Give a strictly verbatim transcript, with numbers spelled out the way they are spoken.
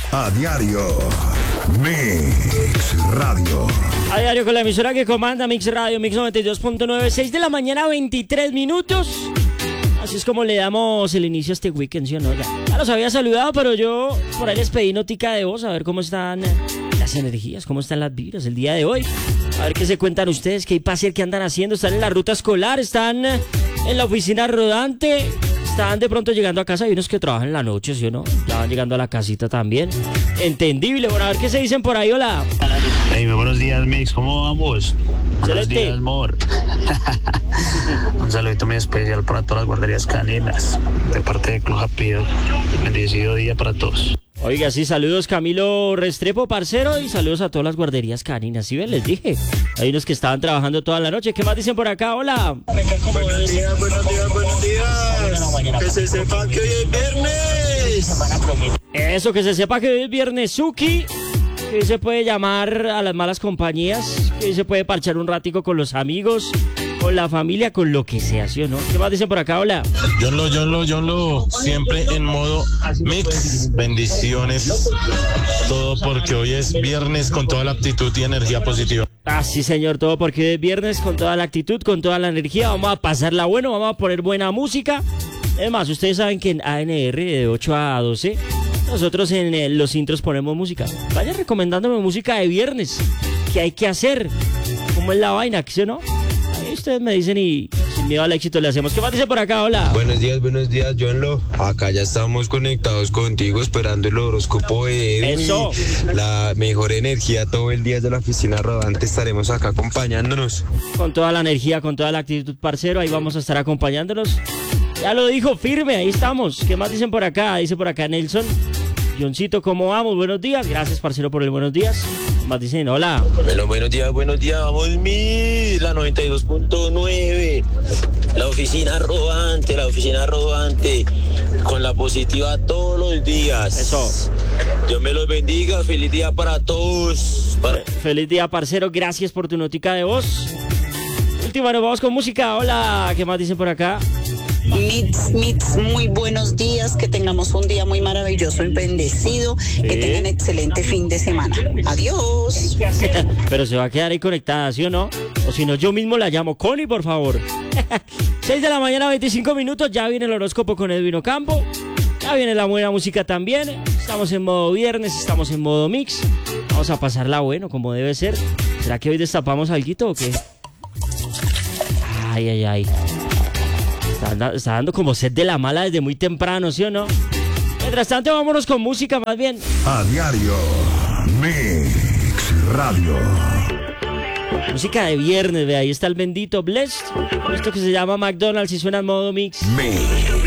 A diario. Mix Radio. A diario con la emisora que comanda Mix Radio, Mix noventa y dos punto nueve, seis de la mañana, veintitrés minutos. Así es como le damos el inicio a este weekend, ¿sí o no? Ya, ya los había saludado, pero yo por ahí les pedí notica de voz, a ver cómo están las energías, cómo están las vibras el día de hoy. A ver qué se cuentan ustedes, qué hay para hacer, qué andan haciendo. Están en la ruta escolar, están en la oficina rodante, están de pronto llegando a casa. Hay unos que trabajan en la noche, ¿sí o no? Ya van llegando a la casita también. Entendible. Bueno, a ver qué se dicen por ahí, hola. Hey, buenos días, Mix, ¿cómo vamos? Buenos Excelente. días, amor. Un saludito muy especial para todas las guarderías caninas, de parte de Club Happy. Bendecido día para todos. Oiga, sí, saludos Camilo Restrepo, parcero, y saludos a todas las guarderías caninas. Sí, ven, les dije. Hay unos que estaban trabajando toda la noche. ¿Qué más dicen por acá? Hola. Buenos días, buenos días, buenos días. Que se sepa que hoy es viernes. Eso, que se sepa que hoy es viernes Suki, que hoy se puede llamar a las malas compañías, que hoy se puede parchar un ratico con los amigos, con la familia, con lo que sea, ¿sí o no? ¿Qué más dicen por acá? Hola. Yonlo, Yonlo, Yonlo, siempre en modo Mix. Bendiciones. Todo porque hoy es viernes con toda la actitud y energía positiva. Ah, sí, señor, todo porque hoy es viernes, con toda la actitud, con toda la energía. Vamos a pasarla bueno, vamos a poner buena música. Además, ustedes saben que en A N R de ocho a doce, nosotros en eh, los intros ponemos música. Vayan recomendándome música de viernes. ¿Qué hay que hacer? ¿Cómo es la vaina? ¿Sí o no? Ahí ustedes me dicen y sin miedo al éxito le hacemos. ¿Qué más dice por acá? Hola. Buenos días, buenos días, Johnlo. Acá ya estamos conectados contigo, esperando el horóscopo de Edwin. Eso. La mejor energía todo el día de la oficina rodante. Estaremos acá acompañándonos. Con toda la energía, con toda la actitud, parcero. Ahí vamos a estar acompañándolos. Ya lo dijo, firme, ahí estamos. ¿Qué más dicen por acá? Dice por acá Nelson. Johncito, ¿cómo vamos? Buenos días. Gracias, parcero, por el buenos días. Más dicen, hola. Bueno, buenos días, buenos días. Vamos, mi, la noventa y dos punto nueve. La oficina rodante, la oficina rodante. Con la positiva todos los días. Eso. Dios me los bendiga. Feliz día para todos. Para... Feliz día, parcero. Gracias por tu notica de voz. Última, nos vamos con música. Hola. ¿Qué más dicen por acá? Mix, Mix, muy buenos días, que tengamos un día muy maravilloso y bendecido, sí. Que tengan excelente fin de semana. Adiós. Pero se va a quedar ahí conectada, ¿sí o no? O si no, yo mismo la llamo. Connie, por favor. seis de la mañana, veinticinco minutos, ya viene el horóscopo con Edwin Ocampo. Ya viene la buena música también. Estamos en modo viernes, estamos en modo mix. Vamos a pasarla bueno, como debe ser. ¿Será que hoy destapamos alguito o qué? Ay, ay, ay. Está, está dando como sed de la mala desde muy temprano, ¿sí o no? Mientras tanto, vámonos con música más bien. A diario. Mix Radio. Música de viernes, ve, ahí está el bendito Blessed. Esto que se llama McDonald's y suena en modo mix. Mix.